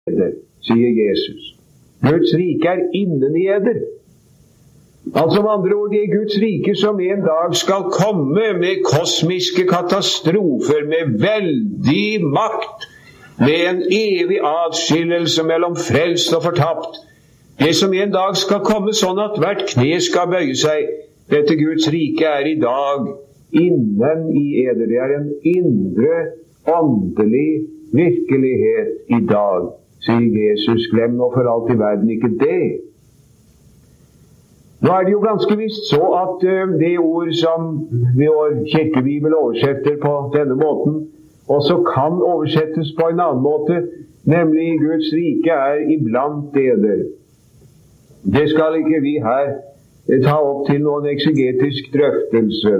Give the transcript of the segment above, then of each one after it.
eder, sier Jesus. Guds rike innen i eder. Altså med andre ord, det Guds rike som en dag skal komme med kosmiske katastrofer, med veldig makt, med en evig adskillelse mellom frelst og fortapt. Det som en dag skal komme sånn at hvert kne skal bøye seg. Dette Guds rike i dag innen i eder. Det en indre, åndelig virkelighet i dag, sier Jesus. Glem nå for alt i verden ikke det. Nå det jo ganske visst så at det ord som vår kirkebibel oversetter på denne måten, også kan oversettes på en annen måte, nemlig Guds rike iblant eder. Det skal ikke vi her ta opp til noen eksegetisk drøftelse.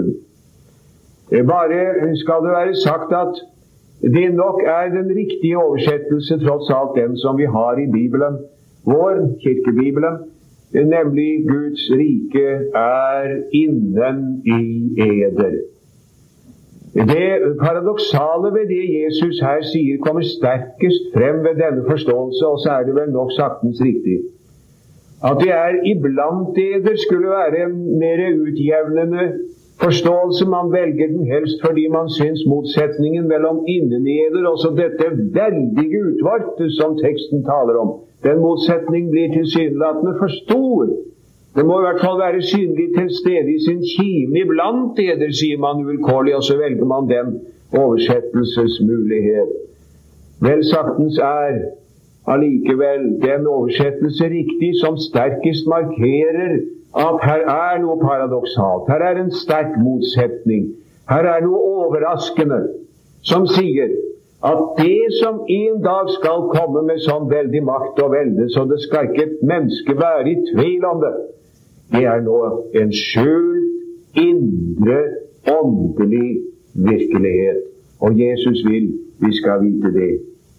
Bare skal det være sagt at det nok den riktige oversettelse, tross alt den som vi har i Bibelen, vår kirkebibelen, nemlig Guds rike innen i eder. Det paradoksale ved det Jesus her sier kommer sterkest frem ved denne forståelse, og så det vel nok saktens riktig. At det iblant eder skulle være en mer utjevnende forståelse. Man velger den helst fordi man syns motsetningen mellom inneneder og så dette veldige utvalgte som teksten taler om, den motsetning blir tilsynelatende for stor. Det må i hvert fall være synlig til stede i sin kime iblant eder, sier man uvilkårlig, og så velger man den oversettelsesmulighet. Vel saktens allikevel den oversettelse riktig som sterkest markerer at her noe paradoksalt. Her en sterk motsetning. Her noe overraskende som sier at det som en dag skal komme med sånn veldig makt og velde, så det skal ikke et menneske være i tvil om det, det nå en skjult, indre, åndelig virkelighet. Og Jesus vil vi skal vite det.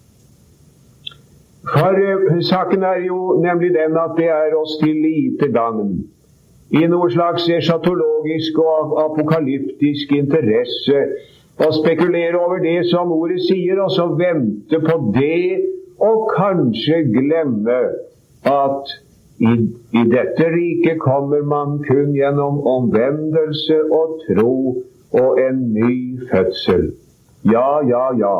For saken jo nemlig den at det oss til lite gagn. I noe slags eschatologisk og apokalyptisk interesse og spekulere over det som ordet sier, og så vente på det, og kanskje glemme at i dette riket kommer man kun gjennom omvendelse og tro og en ny fødsel. Ja.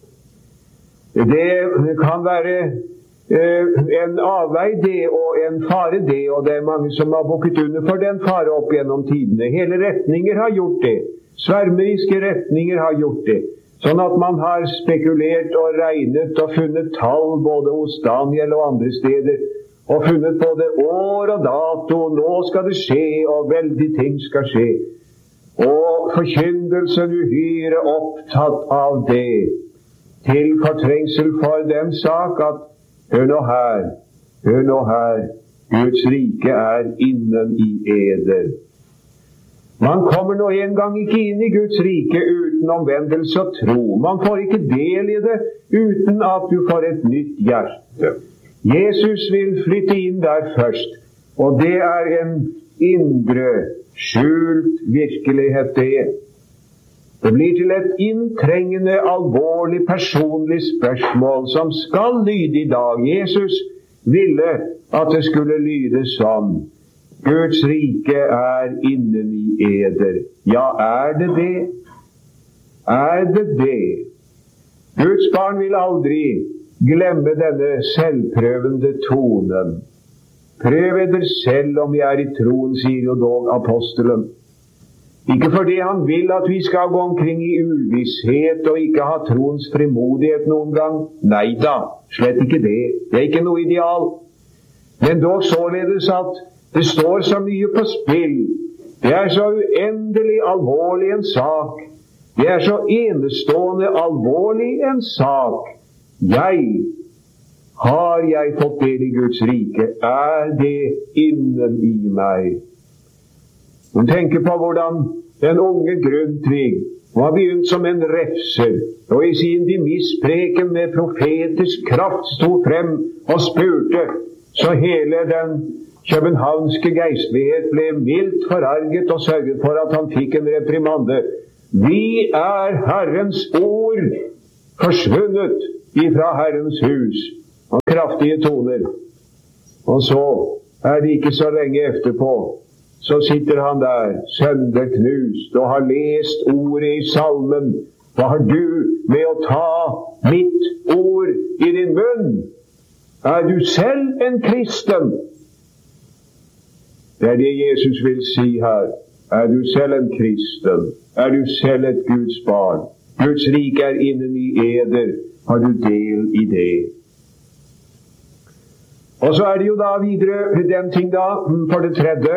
Det kan være en avvei det, og en fare det, og det mange som har bukket under for den fare opp gjennom tidene. Hele retninger har gjort det. Svermeriske retninger har gjort det. Sånn at man har spekulert og regnet og funnet tall både hos Daniel og andre steder, og funnet både år og dato, nå skal det skje, og veldig ting skal skje. Og forkynnelsen uhyre opptatt av det, til fortrengsel for den sak at hør nå her, Guds rike innen i eder. Man kommer nå en gang ikke inn i Guds rike uten omvendelse og tro. Man får ikke del i det uten at du får et nytt hjerte. Jesus vil flytte inn der først, og det en indre, skjult virkelighet det. Det blir til et inntrengende, alvorlig, personlig spørsmål som skal lyde i dag. Jesus ville at det skulle lyde sånn. Guds rike innen i eder. Ja, det det? Det det? Guds barn vil aldri glemme denne selvprøvende tonen. Prøv eder selv om vi i troen, sier jo dog apostelen. Ikke fordi han vil at vi skal gå omkring i uvisshet og ikke ha troens frimodighet noen gang. Nei da, slett ikke det. Det ikke noe ideal. Men dog således at det står så mye på spill. Det så uendelig alvorlig en sak. Det så enestående alvorlig en sak. Har jeg fått del i Guds rike? Det innen i meg? Hun tenker på hvordan den unge Grundtvig var begynt som en refser, og i sin dimisspreken med profetisk kraft stod frem og spurte, så hele den københavnske geistlighet ble mildt forarget og sørget for at han fikk en reprimande. Vi Herrens ord forsvunnet ifra Herrens hus. kraftige toner. Og så er det ikke så lenge etterpå, så sitter han der, sønderknust, og har lest ordet i salmen. Hva har du med å ta mitt ord i din munn? Er du selv en kristen? Det er det Jesus vil si her. Er du selv en kristen? Er du selv et Guds barn? Guds rike er innen i eder. Har du del i det? Og så er det jo da videre den ting da, for det tredje,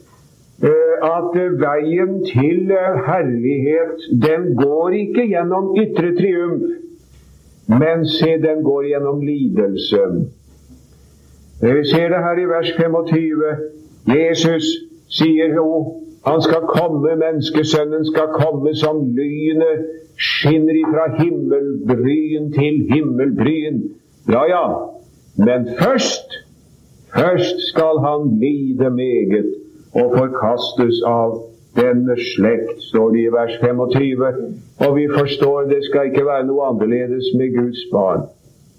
at veien til herlighet, den går ikke gjennom ytre triumf, men se, den går gjennom lidelse. Vi ser det her i vers 25. Jesus sier jo, han skal komme, menneskesønnen skal komme som lynet skinner ifra himmelbryn til himmelbryn. Ja, men først skal han lide meget og forkastes av denne slekt, står det i vers 25. Og vi forstår, det skal ikke være noe annerledes med Guds barn.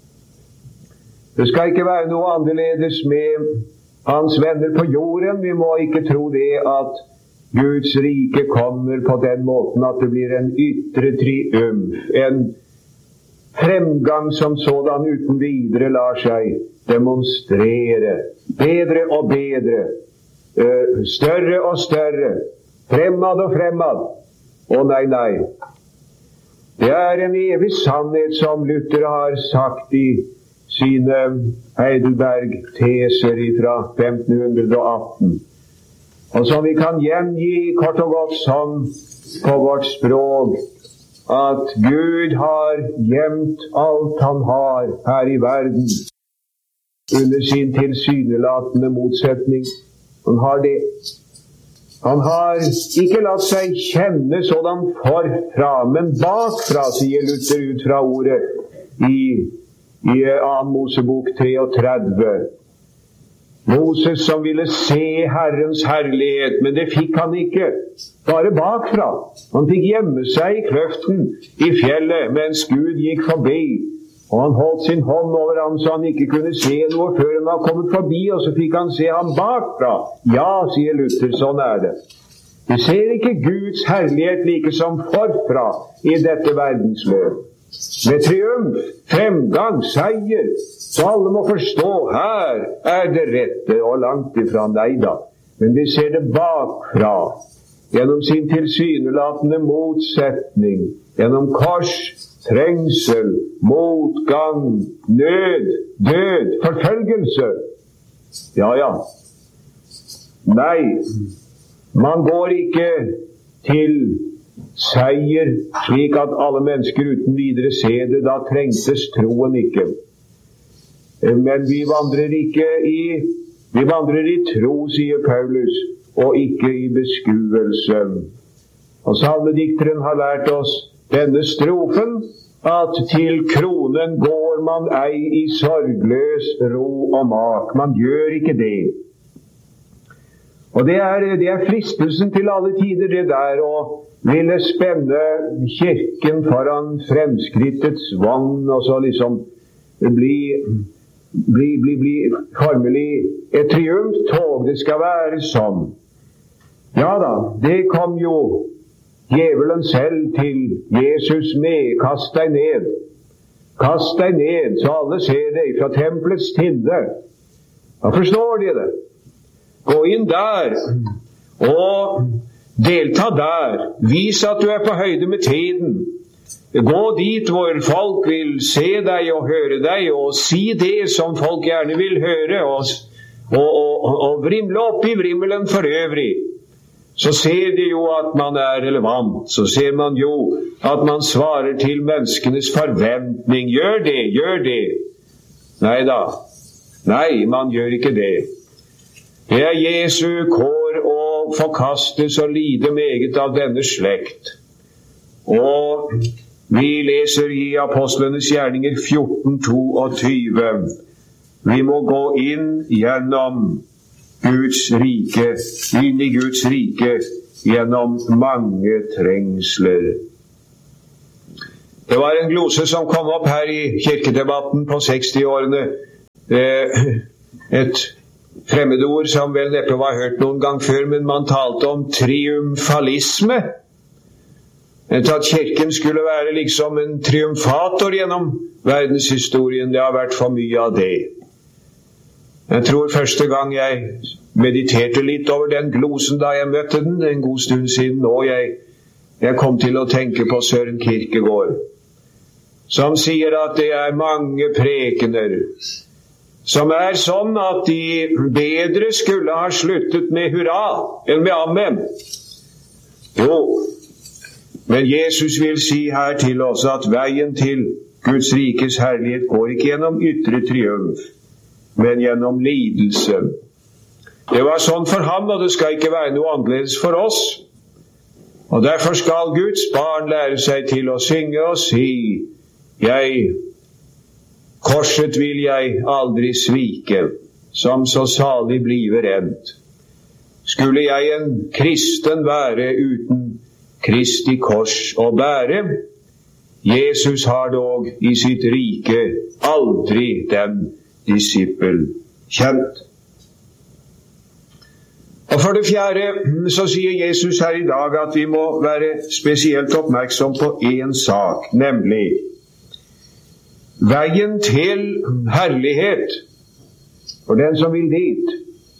Det skal ikke være noe annerledes med hans venner på jorden. Vi må ikke tro det at Guds rike kommer på den måten at det blir en ytre triumf, en fremgang som sådan uten videre lar seg demonstrere. Bedre og bedre, større og større, fremad og fremad. Å nei. Det er en evig sannhet som Luther har sagt i sine Heidelberg-teser fra 1518, og som vi kan gjengi kort og godt sånn på vårt språk, at Gud har gjemt alt han har her i verden under sin tilsynelatende motsetning. Han har det. Han har ikke latt seg kjenne sådan forfra, men bakfra, sier Luther ut fra ordet i 2. Mosebok 33. Moses som ville se Herrens herlighet, men det fikk han ikke. Bare bakfra. Han fikk gjemme seg i kløften i fjellet mens Gud gikk forbi. Og han holdt sin hånd over ham så han ikke kunne se noe før han var kommet forbi, og så fikk han se ham bakfra. Ja, sier Luther, sånn er det. Vi ser ikke Guds herlighet like som forfra i dette verdensløp. Med triumf, fremgang, seier, så alle må forstå, her er det rette, og langt ifra nei da. Men vi ser det bakfra, gjennom sin tilsynelatende motsetning, gjennom kors, trengsel, motgang, nød, død, forfølgelse. Ja. Nei, man går ikke til seier slik at alle mennesker uten videre ser det. Da trengtes troen ikke. Men vi vandrer i tro, sier Paulus, og ikke i beskuelse. Og salmedikteren har lært oss denne strofen, at til kronen går man ei i sorgløs ro og mak. Man gjør ikke det. Og det er fristelsen til alle tider, det der å ville spenne kirken foran fremskrittets vogn, og så liksom bli formelig et triumftog. Det skal være sånn. Ja da, det kom jo djevelen selv til Jesus med. Kast deg ned, så alle ser deg fra tempelets tinde. Da forstår de det. Gå inn der og delta der. Vis at du er på høyde med tiden. Gå dit hvor folk vil se deg og høre deg, og si det som folk gjerne vil høre, og vrimle opp i vrimmelen for øvrig. Så ser de jo at man er relevant. Så ser man jo at man svarer til menneskenes forventning. Gjør det. Nei da. Nei, man gjør ikke det. Det er Jesu kår å forkastes og lide meget av denne slekt. Og vi leser i Apostlenes gjerninger 14:22. Vi må gå inn gjennom Guds rike, inn i Guds rike, gjennom mange trengsler. Det var en glose som kom opp her i kirkedebatten på 60-årene. et fremmedord som vel neppe var hørt noen gang før, men man talte om triumfalisme. At kirken skulle være liksom en triumfator gjennom verdenshistorien. Det har vært for mye av det. Jeg tror første gang jeg mediterte litt over den glosen da jeg møtte den, en god stund siden, og jeg kom til å tenke på Søren Kierkegaard, som sier at det er mange prekener som er sånn at de bedre skulle ha sluttet med hurra enn med amen. Jo, men Jesus vil si her til oss at veien til Guds rikes herlighet går ikke gjennom ytre triumf, men gjennom lidelse. Det var sånn for ham, og det skal ikke være noe annerledes for oss. Og derfor skal Guds barn lære seg til å synge og si: korset vil jeg aldri svike, som så salig blive rent. Skulle jeg en kristen være uten Kristi kors å bære, Jesus har dog i sitt rike aldri den disippel kjent. Og for det fjerde så sier Jesus her i dag at vi må være spesielt oppmerksom på en sak, nemlig veien til herlighet, for den som vil dit.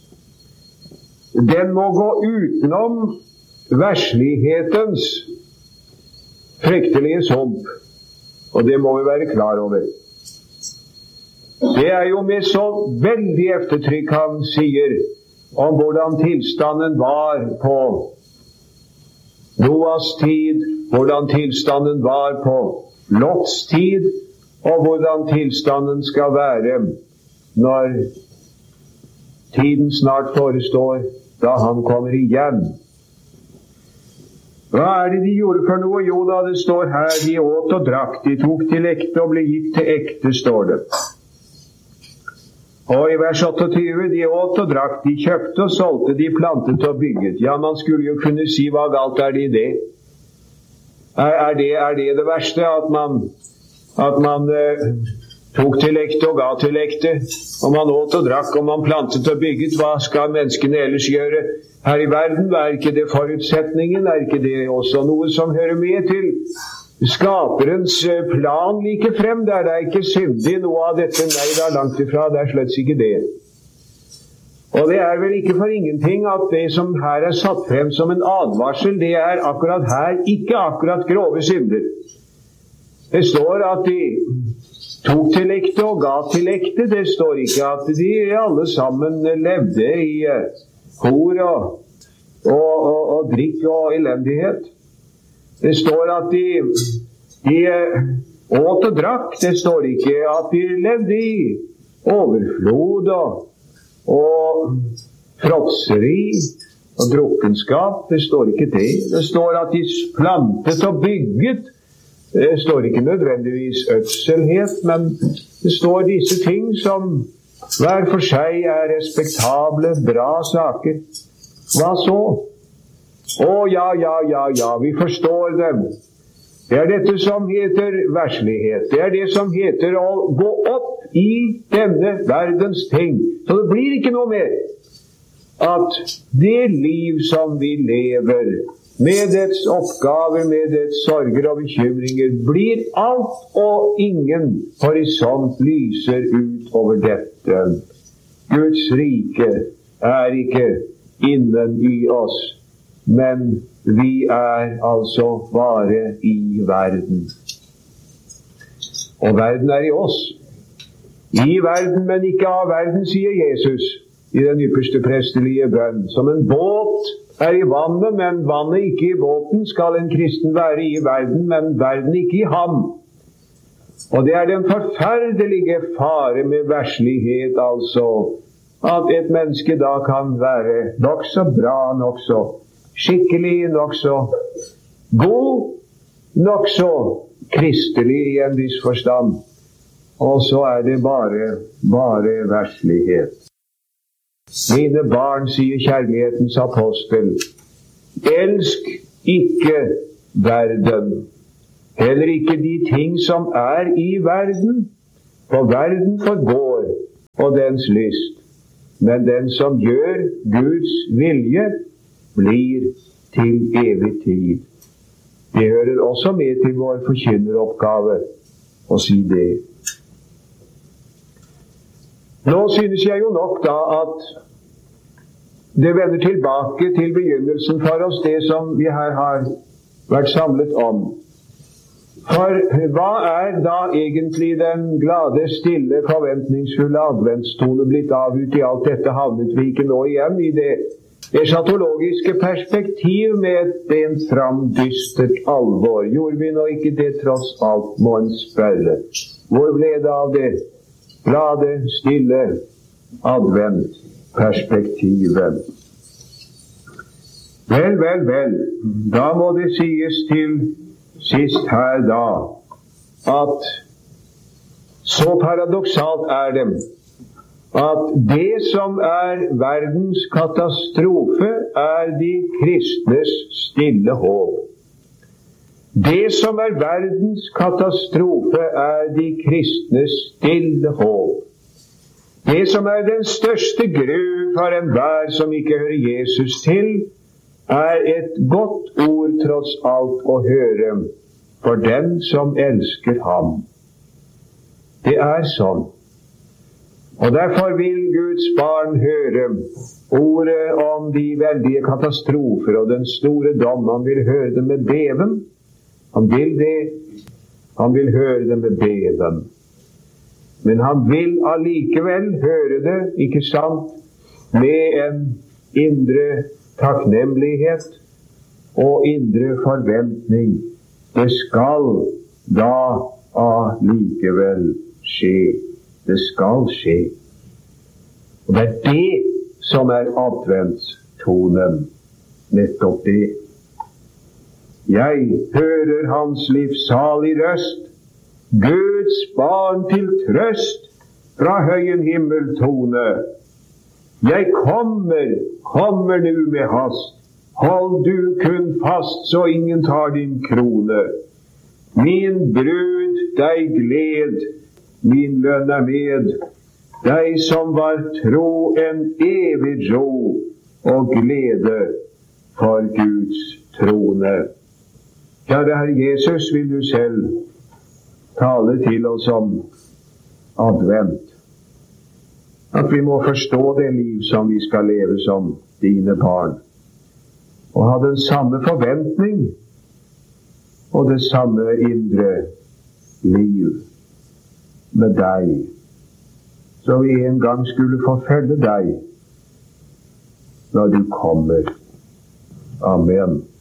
Den må gå utenom verslighetens fryktelige sump, og det må vi være klar over. Det er jo med så veldig eftertrykk han sier om hvordan tilstanden var på Noas tid, hvordan tilstanden var på Lots tid, og hvordan tilstanden skal være når tiden snart forestår, da han kommer igjen. Hva er det de gjorde for noe? Jo da, det står her, de åt og drakk, de tok til ekte og ble gitt til ekte, står det. Og i vers 28, de åt og drakk, de kjøpte og solgte, de plantet og bygget. Ja, man skulle jo kunne si hva galt er det i det? Er det verste, at man tok til ekte og ga til ekte, og man åt og drakk, og man plantet og bygget? Hva skal menneskene ellers gjøre her i verden? Er ikke det forutsetningen? Er ikke det også noe som hører med til skaperens plan like frem? Det er ikke syndig noe av dette. Nei, det er langt ifra. Det er slett ikke det. Og det er vel ikke for ingenting at det som her er satt frem som en advarsel, det er akkurat her ikke akkurat grove synder. Det står at de tok til ekte og ga til ekte. Det står ikke at de alle sammen levde i hor og drikk og elendighet. Det står at de åt og drakk. Det står ikke at de levde i overflod og fråtseri og drukkenskap. Det står ikke det. Det står at de plantet og bygget. Det står ikke nødvendigvis ødselhet, men det står disse ting som hver for seg er respektable, bra saker. Hva så? Ja, vi forstår dem. Det er dette som heter verslighet. Det er det som heter å gå opp i denne verdens ting. Så det blir ikke noe mer at det liv som vi lever, med dets oppgaver, med dets sorger og bekymringer, blir alt og ingen horisont lyser ut over dette. Guds rike er ikke innen i oss, men vi er altså bare i verden. Og verden er i oss. I verden, men ikke av verden, sier Jesus i den ypperste prestelige bønn. Som en båt er i vannet, men vannet ikke i båten, skal en kristen være i verden, men verden ikke i ham. Og det er den forferdelige fare med verslighet, altså, at et menneske da kan være nokså bra, nokså skikkelig, nokså god, nokså kristelig i en viss forstand. Og så er det bare verslighet. Mine barn, sier kjærlighetens apostel, elsk ikke verden, heller ikke de ting som er i verden, for verden forgår, og dens lyst, men den som gjør Guds vilje, blir til evig tid. Det hører også med til vår forkynneroppgave å si det. Nå synes jeg jo nok da at det vender tilbake til begynnelsen for oss, det som vi her har vært samlet om. For hva er da egentlig den glade, stille, forventningsfulle adventstone blitt av ut i alt dette? Havnet vi ikke nå igjen i det eschatologiske perspektiv med et bent fram dystert alvor? Gjorde vi nå ikke det tross alt, må en spørre? Hvor ble det av det glade, stille adventperspektivet? Vel, da må det sies til sist her da, at så paradoksalt er det, at det som er verdens katastrofe, er de kristnes stille håp. Det som er verdens katastrofe, er de kristnes stille håp. Det som er den største gru for enhver som ikke hører Jesus til, er et godt ord tross alt å høre for den som elsker ham. Det er sånn. Og derfor vil Guds barn høre ordet om de veldige katastrofer og den store dom. Han vil høre det med beven. Han vil det. Han vil høre det med beven. Men han vil allikevel høre det, ikke sant, med en indre takknemlighet og indre forventning. Det skal da allikevel skje. Det skal skje. Og det er det som er adventstonen. Nettopp det. Jeg hører hans livssalig røst, Guds barn til trøst, fra høyen himmeltone. Jeg kommer nu med hast. Hold du kun fast, så ingen tar din krone. Min brud, deg gled, min lønn er med. Deg som var tro, en evig ro og glede for Guds trone. Kjære Herre Jesus, vil du selv tale til oss om advent. At vi må forstå det liv som vi skal leve som dine barn, og ha den samme forventning og det samme indre liv med deg, så vi en gang skulle forfølge deg når du kommer. Amen.